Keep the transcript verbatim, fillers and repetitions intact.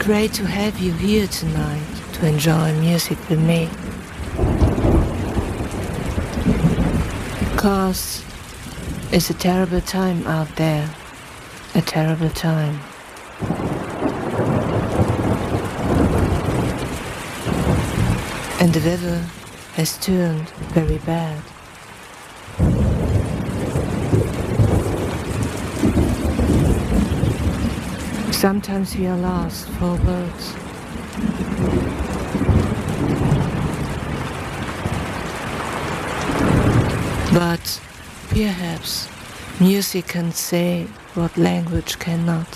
great to have you here tonight to enjoy music with me. 'Cause it's a terrible time out there, a terrible time. And the weather has turned very bad. Sometimes we are lost for words. But perhaps music can say what language cannot.